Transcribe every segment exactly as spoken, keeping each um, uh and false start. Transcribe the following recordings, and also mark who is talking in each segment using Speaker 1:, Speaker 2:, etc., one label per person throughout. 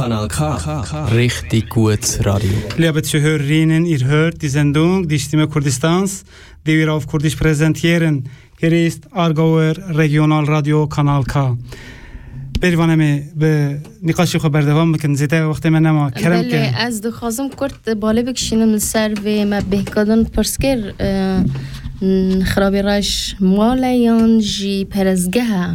Speaker 1: Kanal K. Richtig gutes Radio.
Speaker 2: Liebe Zuhörerinnen, ihr hört die Sendung Die Stimme Kurdistans, die wir auf Kurdisch präsentieren. Hier ist Aargauer Regionalradio Kanal K. بریوانمی به نقاشی خو بردوام بکن زیده وقتی من نما کرم که
Speaker 3: بله از دو خازم کرد بالا بکشینم سر و ما بهکادن پرسکر خرابی راش مالیان جی پرزگه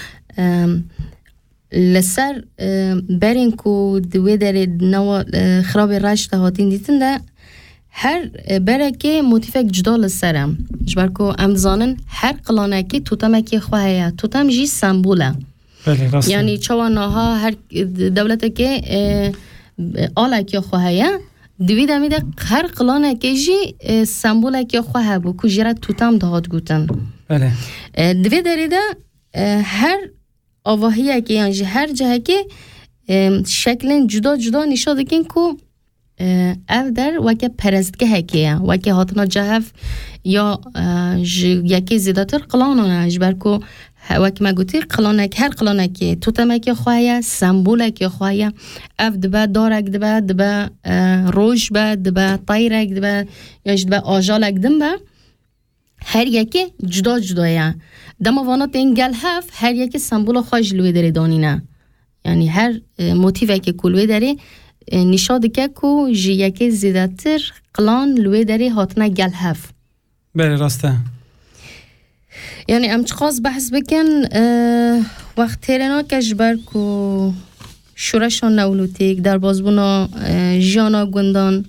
Speaker 3: لسر برین کو دوی دارید نوا خرابی راش تهاتین دیتن ده هر برکه موتیفک جدا لسرم جبر کو امزانن هر قلانکی توتمکی خواهیه توتم جی سمبوله یعنی چواناها هر دولت که آلا که خواهیه دوید امیده هر قلانه که جی سمبوله که خواه بو کجیره توتم دهات گوتن دوید داریده هر آواهیه که یعنی هر جهه که شکلن جدا جدا نشاده کن که او در وکه پرستگه که وکه هاتنا جهف یا یکی زیداتر قلانانه اجبر که وقتی ما گویی قلانک هر قلانکی توتمکی خواهی سمبولکی خواهی اف دبا دارک دبا دبا روش با دبا طیرک دبا یا دبا آجالک دم هر یکی جدا جدایه دما وانات این گل هف هر یکی سمبول خواهش لوی داره دانینه یعنی هر موتیوی که کلوی داره نشاده که کو جی یکی زیادتر قلان لوی داره هاتنه گل هف
Speaker 2: بله راسته
Speaker 3: یعنی ام چخواست بحث بکن وقت تیرنا کشبر کو شورشان نولوتیک در بازبونا جانا گندان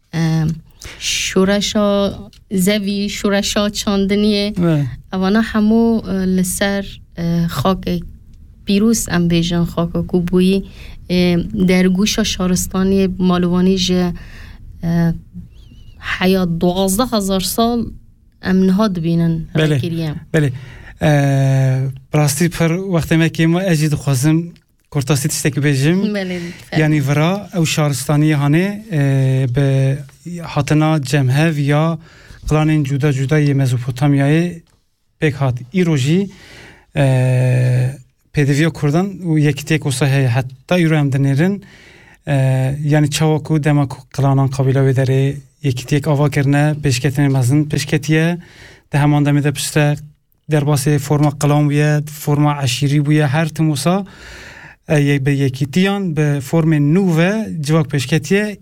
Speaker 3: شورشا زوی شورشا چاندنیه اوانا همو لسر خاک پیروس ام بیجان خاک کو بویی در گوش شارستانی مالوانی جه حیات دوازده هزار سال امنها دبینن
Speaker 2: بله بله براستی پر وقتی ما که ما اجید خوازم کرتاسی تشتکی بیجیم
Speaker 3: بله
Speaker 2: یعنی ورا او شارستانی هانه به حتنا جمهه یا قلان جدا جدای مزوپوتامیای پک هات ایروژی پدویا کردن و یکی تک وسایه حتی ایرو هم دنیرن یعنی چاوکو دماکو قلانان قابله و داره یکی تک آوا کرنه پیشکتین مزن پیشکتیه ده همان دمیده پشته در باسی فرما قلام بیاد فرما عشیری بیاد هر تموسا به یکی تیان به فرم نوه جواک پیشکتیه